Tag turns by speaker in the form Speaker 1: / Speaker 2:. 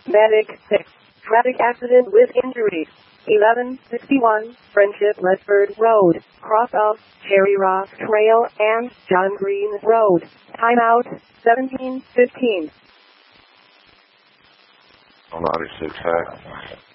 Speaker 1: Medic 6. Traffic accident with injuries. 1161 Friendship Ledford Road, cross of Cherry Rock Trail and John Green Road. Timeout 17:15.
Speaker 2: 96,